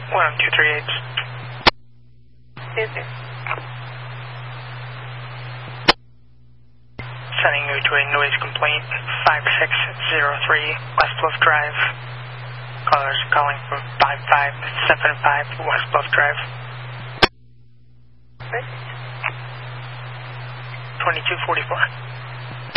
1238. Yes, sir. Sending you to a noise complaint, 5603 West Bluff Drive. Callers calling from 5575 West Bluff Drive. What? 2244.